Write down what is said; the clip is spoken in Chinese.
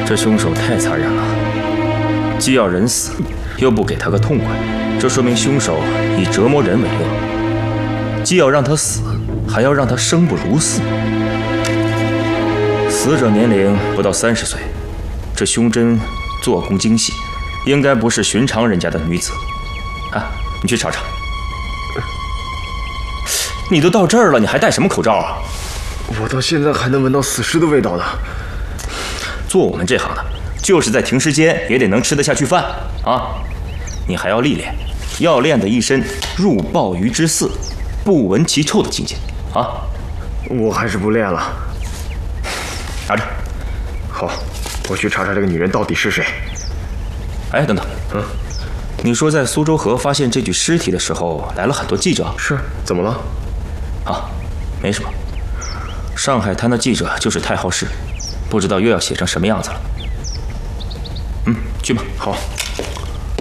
这凶手太残忍了，既要人死，又不给他个痛快，这说明凶手以折磨人为乐。既要让他死，还要让他生不如死。死者年龄不到30岁，这胸针做工精细，应该不是寻常人家的女子。啊，你去查查。你都到这儿了，你还戴什么口罩啊？ 我到现在还能闻到死尸的味道呢。 做我们这行的，就是在停尸间也得能吃得下去饭啊！你还要历练，要练得一身入鲍鱼之肆，不闻其臭的境界啊！ 我还是不练了。 拿着。 好，我去查查这个女人到底是谁。 哎，等等，你说在苏州河发现这具尸体的时候，来了很多记者。 是，怎么了？ 啊，没什么。上海滩的记者就是太好事，不知道又要写成什么样子了。去吧。 好。